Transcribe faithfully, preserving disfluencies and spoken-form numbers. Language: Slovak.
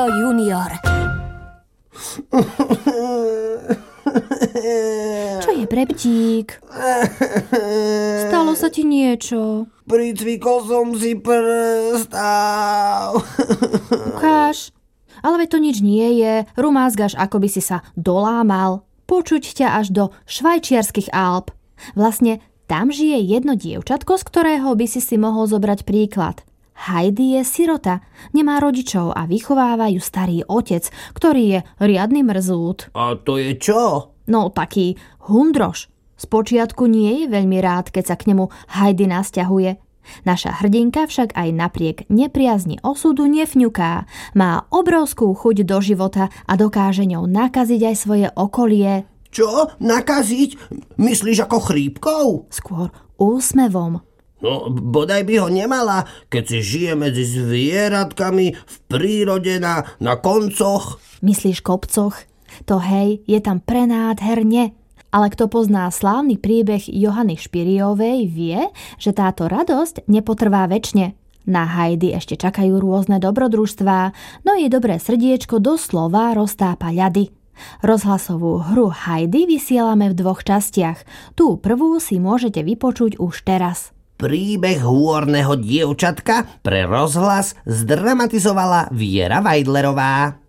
Leo junior. Čo je, Breptík? Stalo sa ti niečo? Pricvikol som si prst. Ukáž. Ale veď to nič nie je. Rumázgaš, ako by si sa dolámal. Počuť ťa až do švajčiarskych Alp. Vlastne tam žije jedno dievčatko, z ktorého by si si mohol zobrať príklad. Heidi je sirota, nemá rodičov a vychováva ju starý otec, ktorý je riadny mrzút. A to je čo? No, taký hundroš. Spočiatku nie je veľmi rád, keď sa k nemu Heidi nasťahuje. Naša hrdinka však aj napriek nepriazni osudu nefňuká. Má obrovskú chuť do života a dokáže ňou nakaziť aj svoje okolie. Čo? Nakaziť? Myslíš ako chrípkou? Skôr úsmevom. No, bodaj by ho nemala, keď si žije medzi zvieratkami v prírode na, na koncoch. Myslíš kopcoch? To hej, je tam prenádherne. Ale kto pozná slávny príbeh Johany Špiriovej, vie, že táto radosť nepotrvá večne. Na Heidi ešte čakajú rôzne dobrodružstvá, no jej dobré srdiečko doslova roztápa ľady. Rozhlasovú hru Heidi vysielame v dvoch častiach. Tú prvú si môžete vypočuť už teraz. Príbeh hôrneho dievčatka pre rozhlas zdramatizovala Viera Vajdlerová.